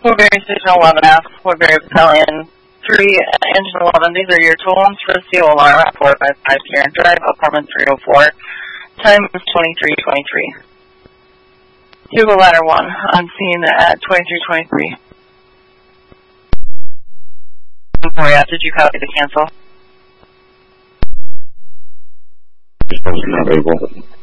Woodbury Station 11 F, Woodbury Battalion 3, Engine 11. These are your tools for the CO alarm at 455 Karen Drive, apartment 304. Time is 23:23. Hugo Ladder 1, on scene at 23:23. Maria, did you copy the cancel? Not able.